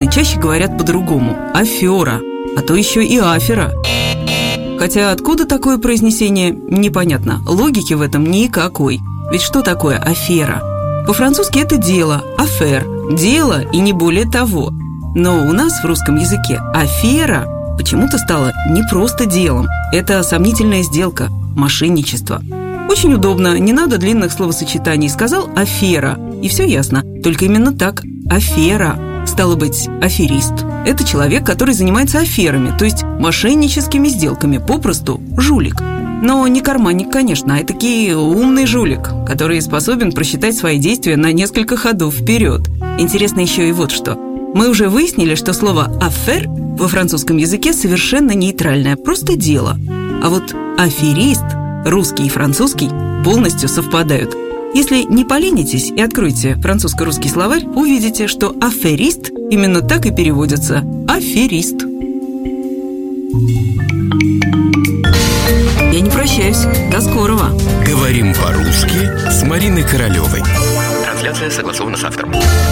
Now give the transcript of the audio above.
чаще говорят по-другому – афера, а то еще и афера. Хотя откуда такое произнесение, непонятно. Логики в этом никакой. Ведь что такое афера? По-французски это дело, афер, дело и не более того. Но у нас в русском языке афера почему-то стала не просто делом. Это сомнительная сделка, мошенничество. Очень удобно, не надо длинных словосочетаний. Сказал афера, и все ясно. Только именно так, афера. Стало быть, аферист – это человек, который занимается аферами, то есть мошенническими сделками, попросту жулик. Но не карманник, конечно, а этакий умный жулик, который способен просчитать свои действия на несколько ходов вперед. Интересно еще и вот что. Мы уже выяснили, что слово «афер» во французском языке совершенно нейтральное, просто дело. А вот аферист, русский и французский, полностью совпадают. Если не поленитесь и откроете французско-русский словарь, увидите, что аферист именно так и переводится – аферист. Я не прощаюсь. До скорого. Говорим по-русски с Мариной Королевой. Трансляция согласована с автором.